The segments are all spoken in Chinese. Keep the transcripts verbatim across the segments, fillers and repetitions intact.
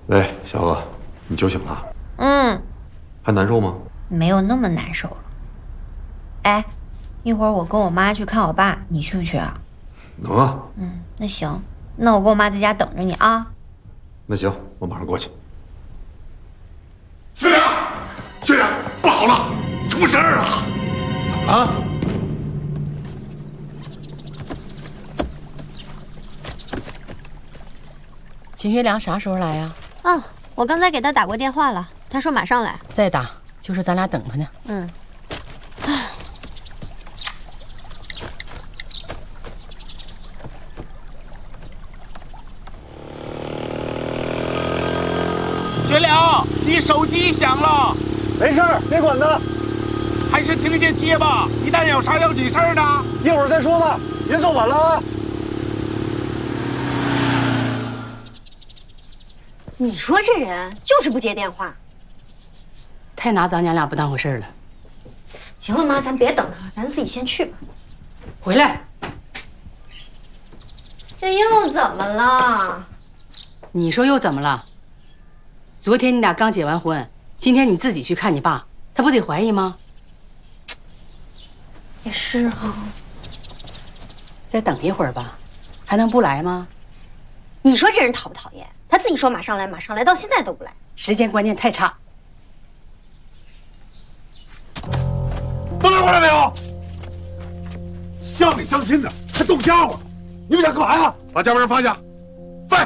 喂，小娥，你酒醒了？ 嗯。 还难受吗？ 没有那么难受了。哎，一会儿我跟我妈去看我爸，你去不去啊？ 能啊。 嗯，那行，那我跟我妈在家等着你啊。 那行，我马上过去。 学长，学长，不好了，出事儿了！啊！ 秦学良啥时候来呀？ 啊，我刚才给他打过电话了，他说马上来。 再打，就是咱俩等他呢。 嗯。 学良，你手机响了。 没事儿，别管他。 还是听先接吧，一旦有啥要紧事儿呢， 一会儿再说吧。别走晚了啊！ 你说这人就是不接电话， 太拿咱娘俩不当回事了。 行了，妈，咱别等他了，咱自己先去吧。 回来。 这又怎么了？ 你说又怎么了？昨天你俩刚结完婚，今天你自己去看你爸，他不得怀疑吗？ 也是哈。 再等一会儿吧，还能不来吗？ 你说这人讨不讨厌？他自己说马上来，马上来，到现在都不来， 时间观念太差。 都来过来没有？乡里乡亲的，还动家伙，你们想干嘛呀？把家伙人放下，废！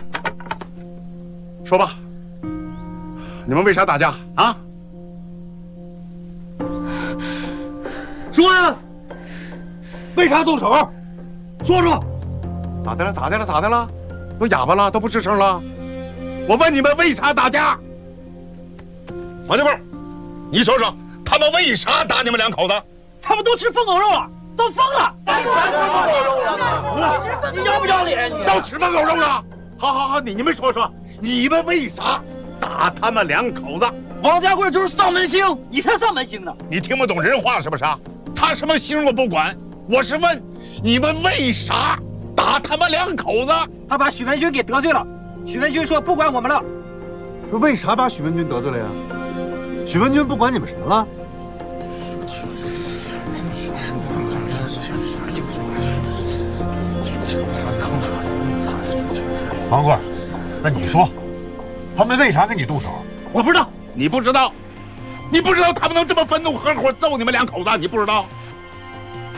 说吧，你们为啥打架啊？说呀，为啥动手？说说。咋的了？咋的了？咋的了？都哑巴了，都不吱声了。我问你们为啥打架？王家贵，你说说，他们为啥打你们两口子？ 他们都吃疯狗肉了，都疯了！ 都吃疯狗肉了！ 你要不要脸？你都吃疯狗肉了！好好好，你你们说说，你们为啥打他们两口子？ 王家贵就是丧门星，你才丧门星呢！ 你听不懂人话是不是？他什么星我不管，我是问你们为啥打他们两口子？ 他把许文军给得罪了，许文军说不管我们了。 说为啥把许文军得罪了呀？许文军不管你们什么了？ 王贵，那你说，他们为啥跟你动手？ 我不知道， 你不知道，你不知道他们能这么愤怒，合伙揍你们两口子，你不知道？